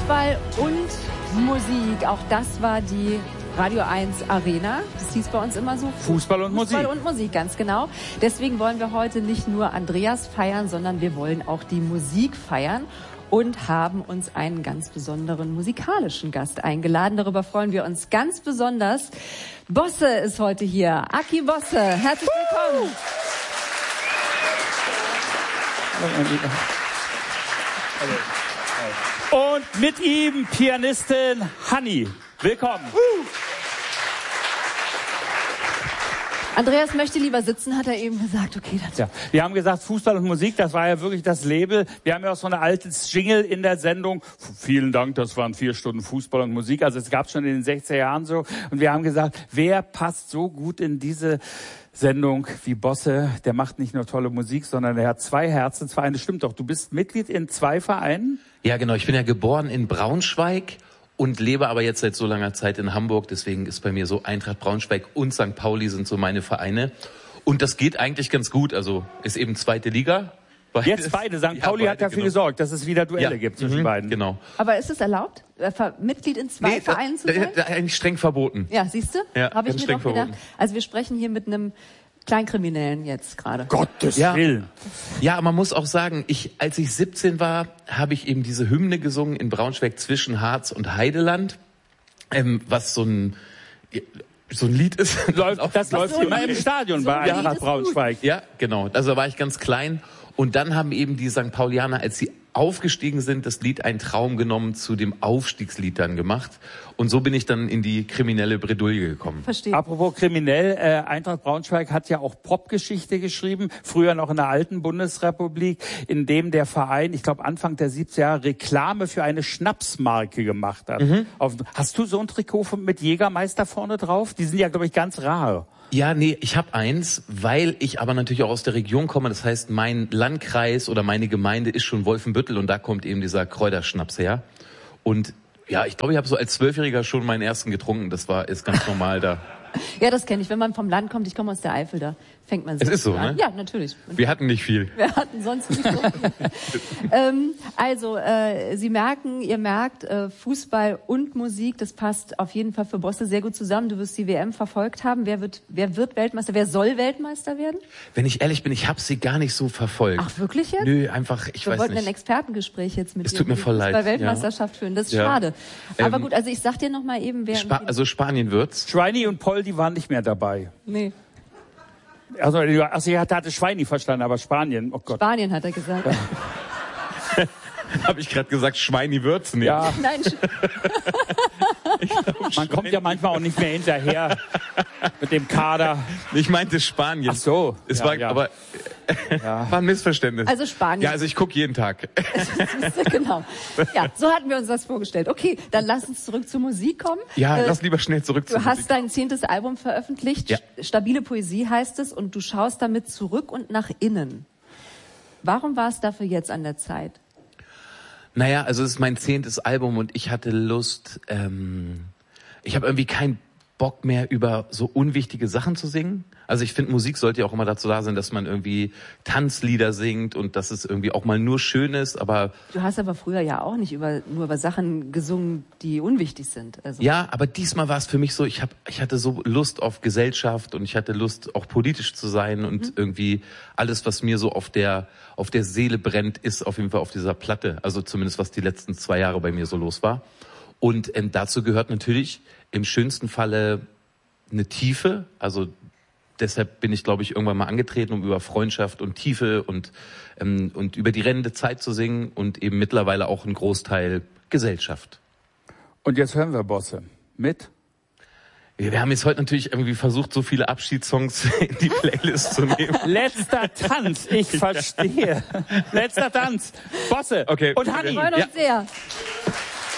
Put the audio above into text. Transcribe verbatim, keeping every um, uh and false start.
Fußball und Musik. Auch das war die Radio eins Arena. Das hieß bei uns immer so. Fußball und Musik. Fußball und Musik, ganz genau. Deswegen wollen wir heute nicht nur Andreas feiern, sondern wir wollen auch die Musik feiern und haben uns einen ganz besonderen musikalischen Gast eingeladen. Darüber freuen wir uns ganz besonders. Bosse ist heute hier. Aki Bosse, herzlich willkommen. Und mit ihm Pianistin Hanni. Willkommen. Andreas möchte lieber sitzen, hat er eben gesagt. Okay, dann. Ja, wir haben gesagt, Fußball und Musik, das war ja wirklich das Label. Wir haben ja auch so eine altes Jingle in der Sendung. Vielen Dank, das waren vier Stunden Fußball und Musik. Also es gab schon in den sechziger Jahren so. Und wir haben gesagt, wer passt so gut in diese Sendung wie Bosse? Der macht nicht nur tolle Musik, sondern er hat zwei Herzensvereine. Stimmt doch, du bist Mitglied in zwei Vereinen? Ja, genau. Ich bin ja geboren in Braunschweig und lebe aber jetzt seit so langer Zeit in Hamburg. Deswegen ist bei mir so Eintracht Braunschweig und Sankt Pauli sind so meine Vereine. Und das geht eigentlich ganz gut. Also ist eben zweite Liga. Beides. Jetzt beide. Sankt Pauli ja, beide, hat dafür genau. gesorgt, dass es wieder Duelle ja. gibt zwischen mhm, beiden. Genau. Aber ist es erlaubt, Mitglied in zwei nee, Vereinen zu sein? Da, da, eigentlich streng verboten. Ja, siehst du? Ja, Habe ich mir streng doch gedacht. Verboten. Also wir sprechen hier mit einem Kleinkriminellen jetzt gerade. Gottes ja. Willen. Ja, man muss auch sagen, ich, als ich siebzehn war, habe ich eben diese Hymne gesungen in Braunschweig zwischen Harz und Heideland, ähm, was so ein so ein Lied ist. Läuft, das läuft so immer im Stadion so bei Eintracht Braunschweig. Ja, genau. Also da war ich ganz klein. Und dann haben eben die Sankt Paulianer, als sie aufgestiegen sind, das Lied Ein Traum genommen, zu dem Aufstiegslied dann gemacht. Und so bin ich dann in die kriminelle Bredouille gekommen. Verstehe. Apropos kriminell, äh, Eintracht Braunschweig hat ja auch Popgeschichte geschrieben, früher noch in der alten Bundesrepublik, in dem der Verein, ich glaube Anfang der siebziger Jahre, Reklame für eine Schnapsmarke gemacht hat. Mhm. Auf, hast du so ein Trikot mit Jägermeister vorne drauf? Die sind ja, glaube ich, ganz rar. Ja, nee, ich habe eins, weil ich aber natürlich auch aus der Region komme. Das heißt, mein Landkreis oder meine Gemeinde ist schon Wolfenbüttel und da kommt eben dieser Kräuterschnaps her. Und ja, ich glaube, ich habe so als Zwölfjähriger schon meinen ersten getrunken. Das war ist ganz normal da. Ja, das kenne ich. Wenn man vom Land kommt, ich komme aus der Eifel, da fängt man so Es ist so, an. ne? Ja, natürlich. Und wir hatten nicht viel. Wir hatten sonst nicht so viel. ähm, also, äh, Sie merken, ihr merkt, äh, Fußball und Musik, das passt auf jeden Fall für Bosse sehr gut zusammen. Du wirst die W M verfolgt haben. Wer wird, wer wird Weltmeister? Wer soll Weltmeister werden? Wenn ich ehrlich bin, ich habe sie gar nicht so verfolgt. Ach, wirklich jetzt? Nö, einfach, ich wir weiß wollten nicht. ein Expertengespräch jetzt mit es dir tut mir voll leid. Bei Weltmeisterschaft ja. führen. Das ist ja. schade. Aber ähm, gut, also ich sag dir noch mal eben, wer... Spa also Spanien wird's. Schweini und Poll, die waren nicht mehr dabei. Nee. Also, also er hatte Schweini verstanden, aber Spanien, oh Gott. Spanien hat er gesagt. Ja. Habe ich gerade gesagt, Schweini wird's nicht. Ja. Nein. Ich glaub, Man kommt ja manchmal auch nicht mehr hinterher mit dem Kader. Ich meinte Spanien. Ach so. Es ja, war, ja. aber ja. war ein Missverständnis. Also Spanien. Ja, also ich gucke jeden Tag. Genau. Ja, so hatten wir uns das vorgestellt. Okay, dann lass uns zurück zur Musik kommen. Ja, äh, lass lieber schnell zurück zur Musik. Du hast dein zehntes Album veröffentlicht. Ja. Stabile Poesie heißt es. Und du schaust damit zurück und nach innen. Warum war es dafür jetzt an der Zeit? Naja, also es ist mein zehntes Album und ich hatte Lust, ähm, ich habe irgendwie keinen Bock mehr über so unwichtige Sachen zu singen. Also ich finde, Musik sollte ja auch immer dazu da sein, dass man irgendwie Tanzlieder singt und dass es irgendwie auch mal nur schön ist, aber... Du hast aber früher ja auch nicht über, nur über Sachen gesungen, die unwichtig sind. Also ja, aber diesmal war es für mich so, ich hab, ich hatte so Lust auf Gesellschaft und ich hatte Lust, auch politisch zu sein und mhm. irgendwie alles, was mir so auf der, auf der Seele brennt, ist auf jeden Fall auf dieser Platte. Also zumindest, was die letzten zwei Jahre bei mir so los war. Und ähm, dazu gehört natürlich im schönsten Falle eine Tiefe. Also deshalb bin ich, glaube ich, irgendwann mal angetreten, um über Freundschaft und Tiefe und ähm, und über die rennende Zeit zu singen und eben mittlerweile auch ein Großteil Gesellschaft. Und jetzt hören wir Bosse mit... Wir haben jetzt heute natürlich irgendwie versucht, so viele Abschiedssongs in die Playlist zu nehmen. Letzter Tanz, ich verstehe. Letzter Tanz. Bosse okay. und Hanni. Wir freuen uns ja. sehr.